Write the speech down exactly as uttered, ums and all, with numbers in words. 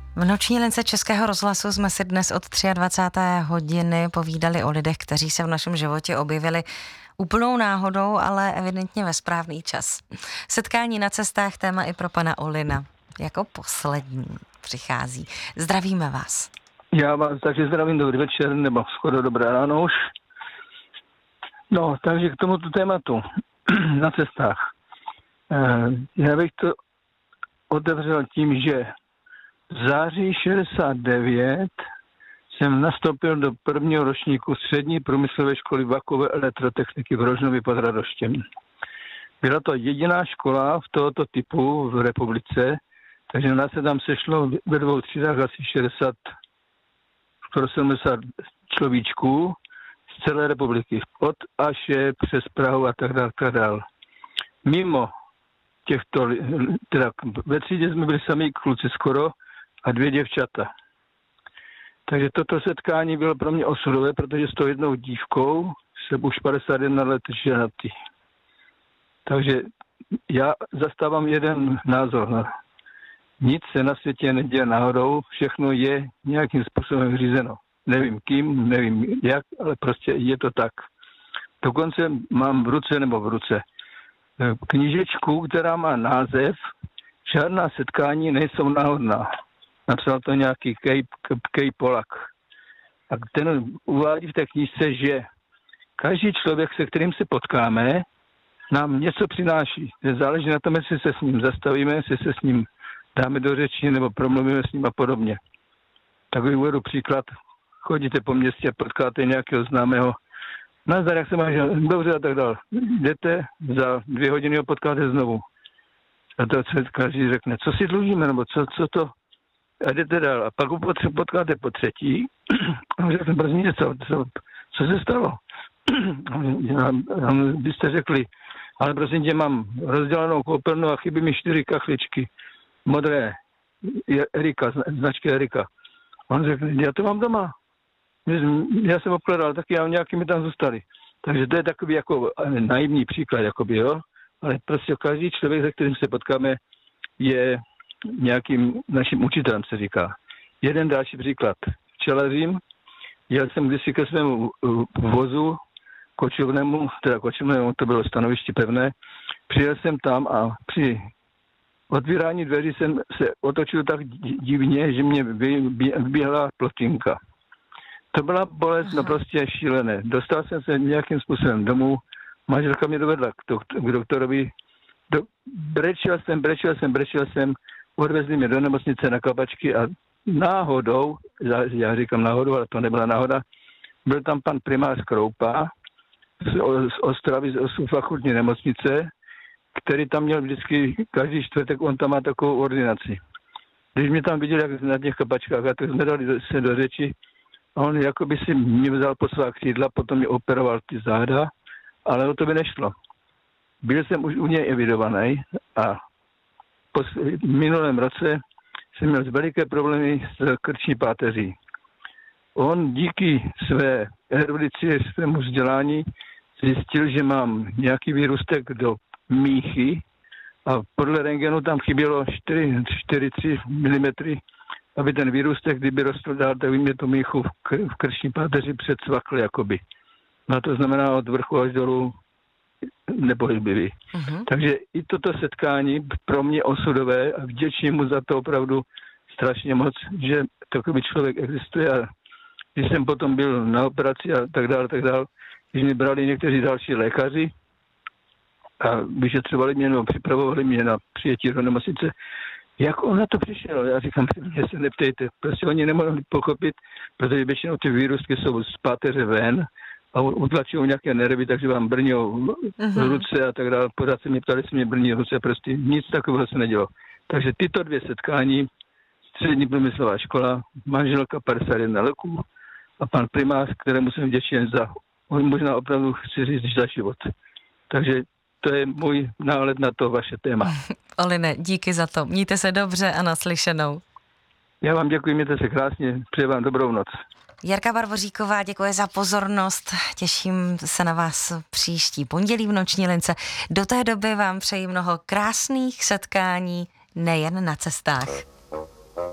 V noční lince Českého rozhlasu jsme si dnes od dvacáté třetí hodiny povídali o lidech, kteří se v našem životě objevili úplnou náhodou, ale evidentně ve správný čas. Setkání na cestách, téma i pro pana Olina. Jako poslední přichází. Zdravíme vás. Já vás takže zdravím, dobrý večer, nebo skoro dobré ráno už. No, takže k tomuto tématu na cestách. Já bych to otevřel tím, že v září šedesát devět jsem nastoupil do prvního ročníku střední průmyslové školy vakové elektrotechniky v Rožnově pod Radoštěm. Byla to jediná škola v tohoto typu v republice, takže nás se tam sešlo ve dvou třídách asi šedesát, skoro sedmdesát človíčků z celé republiky. Od Aše přes Prahu a tak dále, tak dále. Mimo těchto, teda ve třídě jsme byli sami kluci skoro a dvě děvčata. Takže toto setkání bylo pro mě osudové, protože s tou jednou dívkou jsem už padesát jedna let ženatý. Takže já zastávám jeden názor. Nic se na světě neděje náhodou, všechno je nějakým způsobem řízeno. Nevím kým, nevím jak, ale prostě je to tak. Dokonce mám v ruce nebo v ruce knížečku, která má název Žádná setkání nejsou náhodná. Napsal to nějaký Kej, Kej Polak. A ten uvádí v té knížce, že každý člověk, se kterým se potkáme, nám něco přináší. Záleží na tom, jestli se s ním zastavíme, jestli se s ním dáme do řeči nebo promluvíme s ním a podobně. Takový uvedu příklad. Chodíte po městě, potkáte nějakého známého. Nazdar, jak se máš, dobře a tak dále. Jdete, za dvě hodiny ho potkáte znovu. A to se každý řekne, co si dlužíme, nebo co, co to? A jdete dál. A pak ho potkáte po třetí. A on řekne, prostě co, co, co se stalo? A byste řekli, ale prosím tě, mám rozdělanou koupelnu a chybí mi čtyři kachličky. Modré. Erika, značky Erika. On řekne, já to mám doma. Já jsem obkladal, taky já nějaký mi tam zůstali. Takže to je takový jako naivní příklad, jakoby, jo. Ale prostě každý člověk, se kterým se potkáme, je nějakým naším učitelem, se říká. Jeden další příklad. Včelařím, jel jsem kdysi ke svému vozu kočovnému, teda kočovnému, to bylo stanoviště pevné, přijel jsem tam a při otvírání dveří jsem se otočil tak divně, že mě vyběhla plotinka. To byla bolest, Aha. no prostě šílené. Dostal jsem se nějakým způsobem domů, manželka mě dovedla k, doktor, k doktorovi, do, brečel jsem, brečel jsem, brečel jsem, odvezli mě do nemocnice na kapačky a náhodou, já, já říkám náhodou, ale to nebyla náhoda, byl tam pan primář Kroupa z, z Ostravy, z fakultní nemocnice, který tam měl vždycky, každý čtvrtek, on tam má takovou ordinaci. Když mě tam viděl, jak na těch kapačkách, a tak jsme dali se do řeči, a on jakoby si mě vzal po svá křídla, potom mě operoval ty záda, ale o to by nešlo. Byl jsem už u něj evidovaný a po minulém roce jsem měl veliké problémy s krční páteří. On díky své erudici, svému vzdělání zjistil, že mám nějaký výrůstek do míchy a podle rentgenu tam chybělo čtyři celá tři milimetry, aby ten výrůstek, kdyby rostl dál, tak by mě to míchu v krční páteři předsvakl jakoby. No to znamená od vrchu až dolů nepohybivý. Uh-huh. Takže i toto setkání pro mě osudové a vděčím mu za to opravdu strašně moc, že takový člověk existuje a když jsem potom byl na operaci a tak dále, tak dále, když mě brali někteří další lékaři a vyšetřovali mě nebo připravovali mě na přijetí do nemocnice, jak on na to přišel? Já říkám, mě se neptejte. Prostě oni nemohli pochopit, protože většinou ty výrůstky jsou z páteře ven a utlačují nějaké nervy, takže vám brní uh-huh. ruce a tak dále. Pořád se mě ptali, jestli mě brní ruce, prostě nic takového se nedělo. Takže tyto dvě setkání, střední průmyslová škola, manželka padesát jedna roků a pan primář, kterému jsem vděčen za, možná opravdu chci říct, za život. Takže to je můj náhled na to vaše téma. Oline, díky za to. Mějte se dobře a naslyšenou. Já vám děkuji, mějte se krásně. Přeji vám dobrou noc. Jarka Barboříková, děkuji za pozornost. Těším se na vás příští pondělí v noční lince. Do té doby vám přeji mnoho krásných setkání, nejen na cestách.